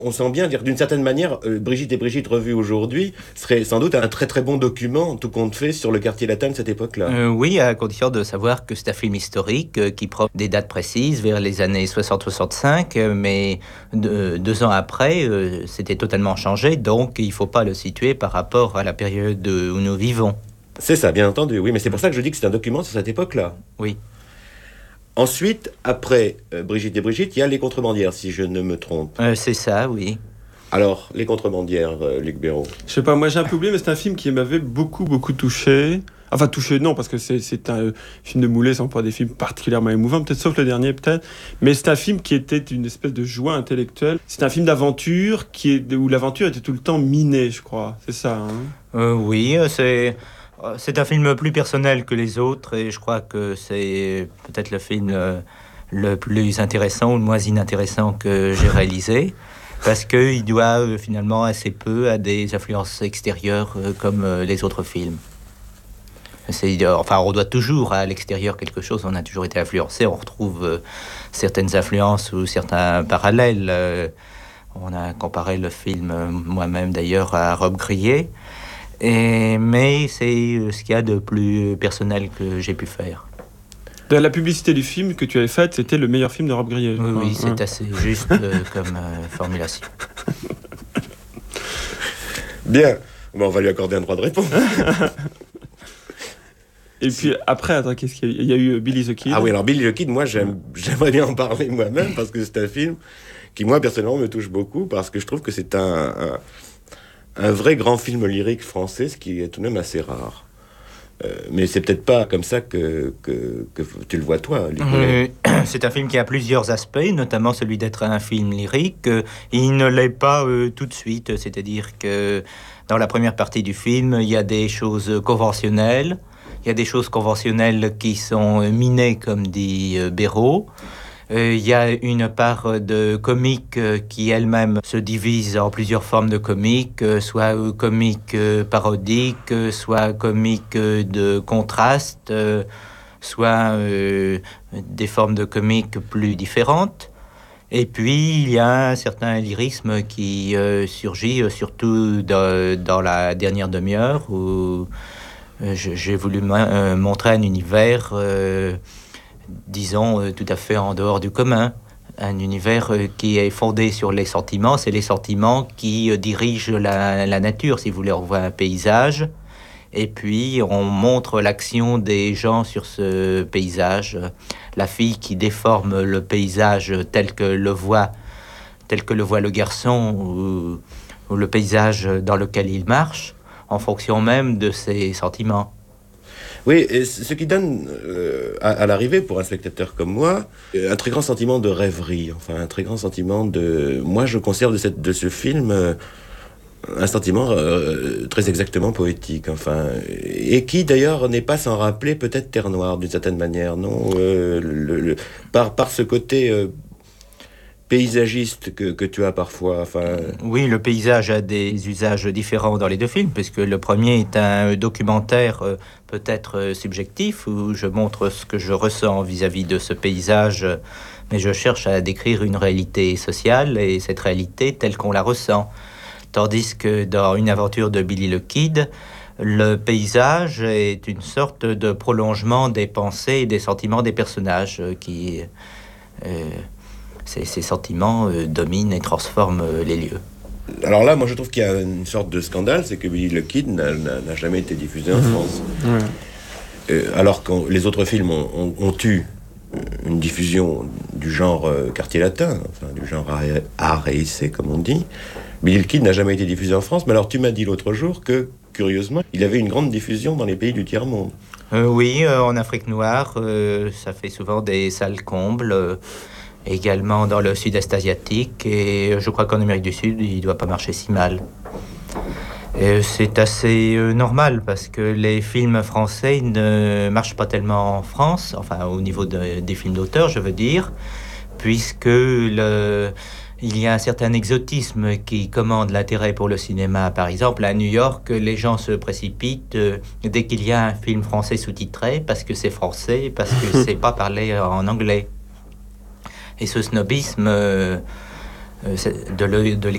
On sent bien, dire d'une certaine manière, Brigitte et Brigitte revue aujourd'hui serait sans doute un très très bon document, tout compte fait, sur le quartier latin de cette époque-là. Oui, à condition de savoir que c'est un film historique qui prend des dates précises vers les années 60-65, mais 2 ans après, c'était totalement changé, donc il ne faut pas le situer par rapport à la période où nous vivons. C'est ça, bien entendu, oui, mais c'est pour ça que je dis que c'est un document sur cette époque-là. Oui. Ensuite, après Brigitte et Brigitte, il y a Les Contrebandières, si je ne me trompe. C'est ça, oui. Alors, Les Contrebandières, Luc Béraud. Je sais pas, moi j'ai un peu oublié, mais c'est un film qui m'avait beaucoup, beaucoup touché. Enfin, touché, non, parce que c'est un film de Moulet, c'est pas des films particulièrement émouvants, peut-être sauf le dernier, peut-être. Mais c'est un film qui était une espèce de joie intellectuelle. C'est un film d'aventure où l'aventure était tout le temps minée, je crois. C'est ça, hein. Oui, c'est un film plus personnel que les autres, et je crois que c'est peut-être le film le plus intéressant ou le moins inintéressant que j'ai réalisé. Parce qu'il doit finalement assez peu à des influences extérieures comme les autres films. Enfin, on doit toujours à l'extérieur quelque chose, on a toujours été influencé, on retrouve certaines influences ou certains parallèles. On a comparé le film, moi-même d'ailleurs, à Rob Grillet. Mais c'est ce qu'il y a de plus personnel que j'ai pu faire. La publicité du film que tu avais faite, c'était le meilleur film de Rob Grillet. Oui, c'est assez juste comme formulation. Bien, bon, on va lui accorder un droit de réponse. Et puis après, attends, qu'est-ce qu'il y a eu? Il y a eu Billy the Kid. Ah oui, alors Billy the Kid, moi j'aimerais bien en parler moi-même, parce que c'est un film qui, moi, personnellement, me touche beaucoup, parce que je trouve que c'est un vrai grand film lyrique français, ce qui est tout de même assez rare. Mais c'est peut-être pas comme ça que tu le vois, toi, c'est un film qui a plusieurs aspects, notamment celui d'être un film lyrique. Il ne l'est pas tout de suite, c'est-à-dire que dans la première partie du film, il y a des choses conventionnelles. Il y a des choses conventionnelles qui sont minées, comme dit Béraud. Il y a une part de comique qui elle-même se divise en plusieurs formes de comique, soit comique parodique, soit comique de contraste, soit des formes de comique plus différentes. Et puis, il y a un certain lyrisme qui surgit, surtout dans la dernière demi-heure, où j'ai voulu montrer un univers... disons, tout à fait en dehors du commun. Un univers qui est fondé sur les sentiments. C'est les sentiments qui dirigent la nature. Si vous voulez, on voit un paysage, et puis on montre l'action des gens sur ce paysage. La fille qui déforme le paysage tel que le voit le garçon, ou le paysage dans lequel il marche, en fonction même de ses sentiments. Oui, et ce qui donne à l'arrivée, pour un spectateur comme moi, un très grand sentiment de rêverie, enfin un très grand sentiment de... Moi, je conserve de ce film un sentiment très exactement poétique, enfin, et qui d'ailleurs n'est pas sans rappeler peut-être Terre Noire d'une certaine manière, non, par ce côté paysagiste que tu as parfois. Enfin... Oui, le paysage a des usages différents dans les deux films, puisque le premier est un documentaire peut-être subjectif, où je montre ce que je ressens vis-à-vis de ce paysage, mais je cherche à décrire une réalité sociale, et cette réalité telle qu'on la ressent. Tandis que dans Une aventure de Billy the Kid, le paysage est une sorte de prolongement des pensées et des sentiments des personnages qui... Ces sentiments dominent et transforment les lieux. Alors là, moi je trouve qu'il y a une sorte de scandale, c'est que Billy the Kid n'a jamais été diffusé en France. Alors que les autres films ont eu une diffusion du genre quartier latin, enfin du genre art et essai, comme on dit. Billy the Kid n'a jamais été diffusé en France, mais alors tu m'as dit l'autre jour que, curieusement, il avait une grande diffusion dans les pays du tiers-monde. Oui, en Afrique noire, ça fait souvent des salles combles. Également dans le sud-est asiatique, et je crois qu'en Amérique du Sud, il ne doit pas marcher si mal. Et c'est assez normal, parce que les films français ne marchent pas tellement en France, enfin au niveau des films d'auteur, je veux dire, puisque il y a un certain exotisme qui commande l'intérêt pour le cinéma. Par exemple, à New York, les gens se précipitent dès qu'il y a un film français sous-titré, parce que c'est français, parce que c'est pas parlé en anglais. Et ce snobisme de